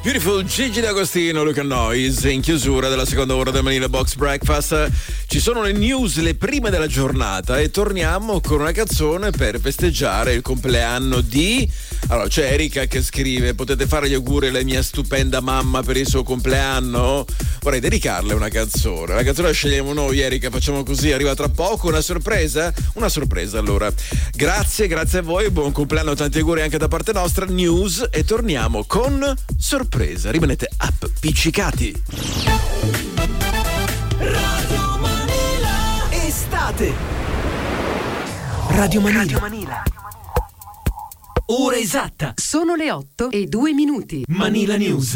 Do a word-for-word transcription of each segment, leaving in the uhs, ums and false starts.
Beautiful Gigi D'Agostino, Luca Noise, in chiusura della seconda ora del Manila Box Breakfast. Ci sono le news, le prime della giornata, e torniamo con una canzone per festeggiare il compleanno di... Allora, c'è Erika che scrive: potete fare gli auguri alla mia stupenda mamma per il suo compleanno? Vorrei dedicarle una canzone. La canzone la scegliamo noi, Erika, facciamo così, arriva tra poco, una sorpresa? Una sorpresa allora. Grazie, grazie a voi, buon compleanno, tanti auguri anche da parte nostra. News e torniamo con sorpresa. Rimanete appiccicati. Radio Manila Estate. Radio Manila, Radio Manila. Ora esatta. Sono le otto e due minuti. Manila News.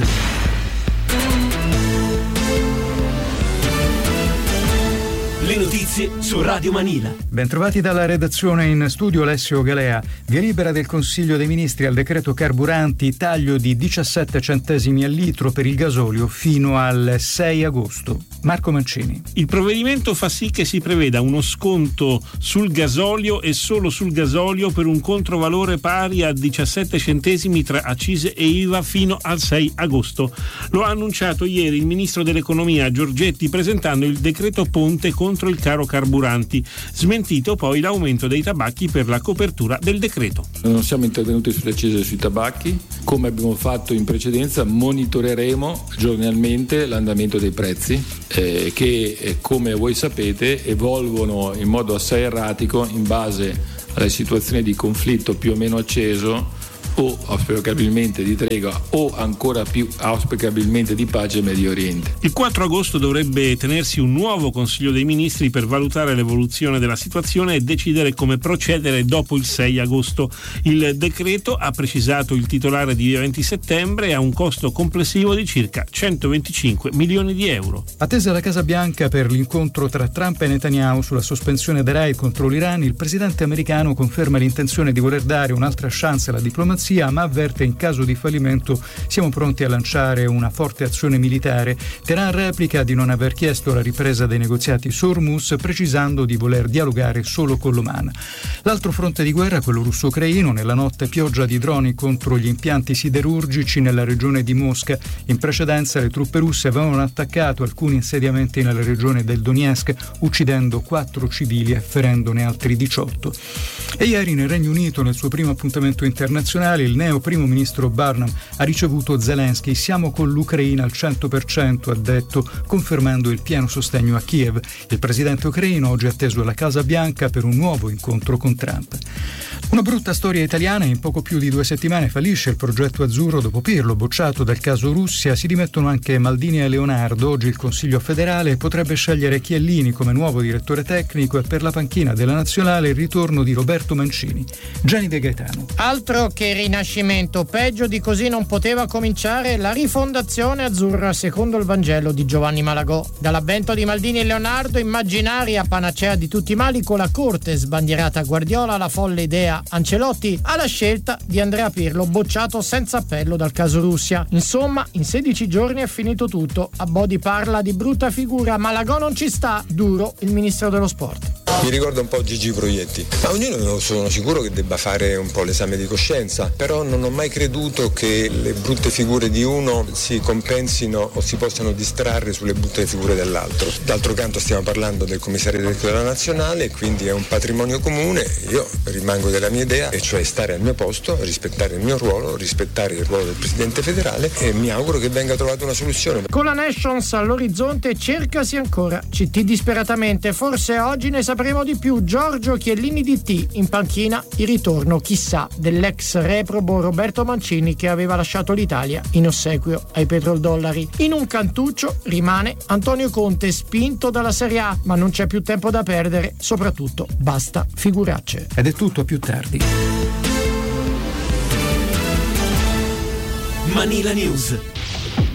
Le notizie su Radio Manila. Bentrovati dalla redazione, in studio Alessio Galea. Via libera del Consiglio dei Ministri al decreto carburanti, taglio di diciassette centesimi al litro per il gasolio fino al sei agosto. Marco Mancini. Il provvedimento fa sì che si preveda uno sconto sul gasolio e solo sul gasolio per un controvalore pari a diciassette centesimi tra accise e I V A fino al sei agosto. Lo ha annunciato ieri il ministro dell'economia Giorgetti presentando il decreto ponte contro il caro carburanti, smentito poi l'aumento dei tabacchi per la copertura del decreto. Non siamo intervenuti sulle accise e sui tabacchi, come abbiamo fatto in precedenza monitoreremo giornalmente l'andamento dei prezzi eh, che eh, come voi sapete evolvono in modo assai erratico in base alle situazioni di conflitto più o meno acceso o auspicabilmente di tregua o ancora più auspicabilmente di pace in Medio Oriente. Il quattro agosto dovrebbe tenersi un nuovo Consiglio dei Ministri per valutare l'evoluzione della situazione e decidere come procedere dopo il sei agosto. Il decreto, ha precisato il titolare di Via venti settembre, ha un costo complessivo di circa centoventicinque milioni di euro. Attesa la Casa Bianca per l'incontro tra Trump e Netanyahu sulla sospensione dei raid contro l'Iran, il presidente americano conferma l'intenzione di voler dare un'altra chance alla diplomazia, ma avverte in caso di fallimento siamo pronti a lanciare una forte azione militare. Teheran replica di non aver chiesto la ripresa dei negoziati su Hormuz, precisando di voler dialogare solo con l'Oman. L'altro fronte di guerra, quello russo-ucraino, nella notte pioggia di droni contro gli impianti siderurgici nella regione di Mosca. In precedenza le truppe russe avevano attaccato alcuni insediamenti nella regione del Donetsk, uccidendo quattro civili e ferendone altri diciotto. E ieri nel Regno Unito, nel suo primo appuntamento internazionale, il neo primo ministro Burnham ha ricevuto Zelensky. Siamo con l'Ucraina al cento per cento, ha detto, confermando il pieno sostegno a Kiev. Il presidente ucraino oggi è atteso alla Casa Bianca per un nuovo incontro con Trump. Una brutta storia italiana: in poco più di due settimane fallisce il progetto azzurro dopo Pirlo, bocciato dal caso Russia. Si dimettono anche Maldini e Leonardo. Oggi il Consiglio federale potrebbe scegliere Chiellini come nuovo direttore tecnico e per la panchina della nazionale il ritorno di Roberto Mancini. Gianni De Gaetano. Altro che rinascimento, peggio di così non poteva cominciare la rifondazione azzurra secondo il Vangelo di Giovanni Malagò. Dall'avvento di Maldini e Leonardo, immaginaria panacea di tutti i mali, con la corte sbandierata a Guardiola, la folle idea Ancelotti, alla scelta di Andrea Pirlo, bocciato senza appello dal caso Russia. Insomma, in sedici giorni è finito tutto. Abodi parla di brutta figura, Malagò non ci sta, duro il ministro dello sport. Mi ricorda un po' Gigi Proietti, ma ognuno sono sicuro che debba fare un po' l'esame di coscienza, però non ho mai creduto che le brutte figure di uno si compensino o si possano distrarre sulle brutte figure dell'altro. D'altro canto stiamo parlando del commissario diretto della nazionale, quindi è un patrimonio comune. Io rimango della mia idea, e cioè stare al mio posto, rispettare il mio ruolo, rispettare il ruolo del presidente federale, e mi auguro che venga trovata una soluzione. Con la Nations all'orizzonte, cercasi ancora C T disperatamente, forse oggi ne sapremo di più. Giorgio Chiellini D T in panchina, il ritorno chissà dell'ex reprobo Roberto Mancini, che aveva lasciato l'Italia in ossequio ai petrodollari. In un cantuccio rimane Antonio Conte, spinto dalla Serie A, ma non c'è più tempo da perdere, soprattutto basta figuracce. Ed è tutto, a più tardi. Manila News.